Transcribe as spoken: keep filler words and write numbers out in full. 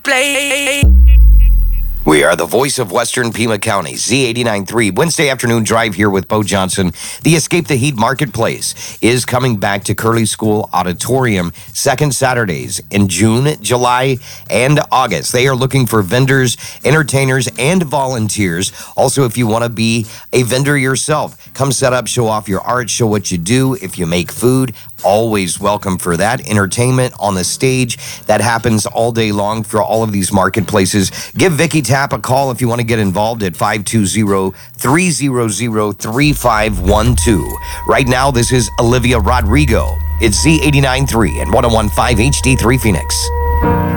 play. We are the voice of Western Pima County, Z eighty-nine point three. Wednesday afternoon drive here with Bo Johnson. The Escape the Heat Marketplace is coming back to Curley School Auditorium second Saturdays in June, July, and August. They are looking for vendors, entertainers, and volunteers. Also, if you want to be a vendor yourself, come set up, show off your art, show what you do. If you make food, always welcome for that. Entertainment on the stage that happens all day long for all of these marketplaces. Give Vicky Tapp a call if you want to get involved at five two zero, three zero zero, three five one two. Right now, this is Olivia Rodrigo. It's Z eighty-nine point three and one oh one point five H D three Phoenix.